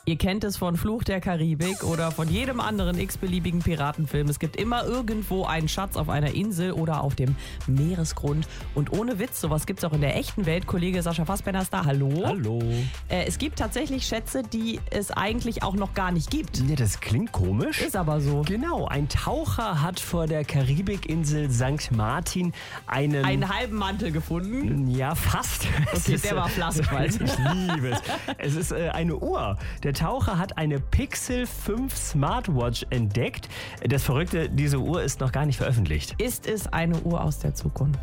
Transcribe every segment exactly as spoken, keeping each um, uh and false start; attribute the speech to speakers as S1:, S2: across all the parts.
S1: Ihr kennt es von Fluch der Karibik oder von jedem anderen x-beliebigen Piratenfilm. Es gibt immer irgendwo einen Schatz auf einer Insel oder auf dem Meeresgrund. Und ohne Witz, sowas gibt es auch in der echten Welt. Kollege Sascha Fassbender ist da. Hallo.
S2: Hallo.
S1: Äh, es gibt tatsächlich Schätze, die es eigentlich auch noch gar nicht gibt.
S2: Ja, das klingt komisch.
S1: Ist aber so.
S2: Genau, ein Taucher hat vor der Karibikinsel Sankt Martin einen...
S1: Einen halben Mantel gefunden.
S2: Ja, fast.
S1: Okay, der war Flaschenwald.
S2: Ich liebe es. Es ist äh, eine Uhr. Der Taucher hat eine Pixel fünf Smartwatch entdeckt. Das Verrückte, diese Uhr ist noch gar nicht veröffentlicht.
S1: Ist es eine Uhr aus der Zukunft?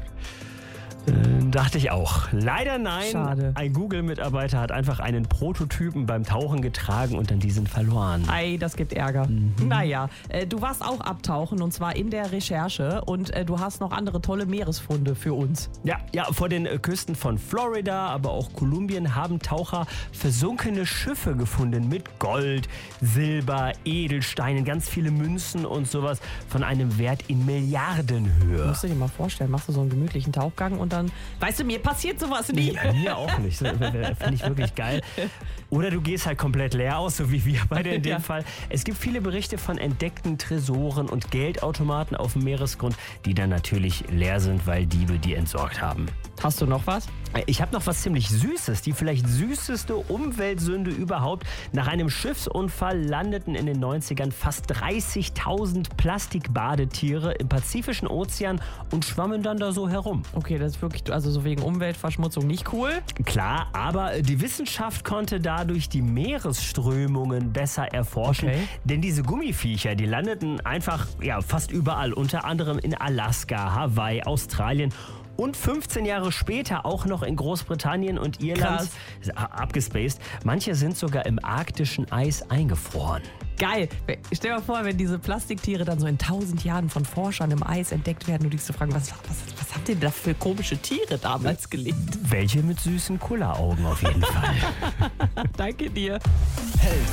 S2: Äh, dachte ich auch. Leider nein.
S1: Schade.
S2: Ein Google-Mitarbeiter hat einfach einen Prototypen beim Tauchen getragen und dann diesen verloren.
S1: Ei, das gibt Ärger.
S2: Mhm.
S1: Naja, äh, du warst auch abtauchen und zwar in der Recherche und äh, du hast noch andere tolle Meeresfunde für uns.
S2: Ja, ja, vor den äh, Küsten von Florida, aber auch Kolumbien haben Taucher versunkene Schiffe gefunden mit Gold, Silber, Edelsteinen, ganz viele Münzen und sowas von einem Wert in Milliardenhöhe.
S1: Musst du dir mal vorstellen, machst du so einen gemütlichen Tauchgang und dann, weißt du, mir passiert sowas nie.
S2: Nee, mir auch nicht. Das finde ich wirklich geil. Oder du gehst halt komplett leer aus, so wie wir beide in dem
S1: Ja.
S2: Fall. Es gibt viele Berichte von entdeckten Tresoren und Geldautomaten auf dem Meeresgrund, die dann natürlich leer sind, weil Diebe die entsorgt haben.
S1: Hast du noch was?
S2: Ich habe noch was ziemlich Süßes. Die vielleicht süßeste Umweltsünde überhaupt. Nach einem Schiffsunfall landeten in den neunzigern fast dreißigtausend Plastikbadetiere im Pazifischen Ozean und schwammen dann da so herum.
S1: Okay, das ist wirklich, also so wegen Umweltverschmutzung nicht cool.
S2: Klar, aber die Wissenschaft konnte dadurch die Meeresströmungen besser erforschen.
S1: Okay.
S2: Denn diese Gummiviecher, die landeten einfach ja, fast überall, unter anderem in Alaska, Hawaii, Australien. Und fünfzehn Jahre später auch noch in Großbritannien und Irland.
S1: Krass.
S2: Ist abgespaced. Manche sind sogar im arktischen Eis eingefroren.
S1: Geil. Stell dir mal vor, wenn diese Plastiktiere dann so in tausend Jahren von Forschern im Eis entdeckt werden und dich zu fragen, was, was, was habt ihr da für komische Tiere damals gelebt?
S2: Welche mit süßen Kulleraugen auf jeden Fall.
S1: Danke dir.
S3: Helden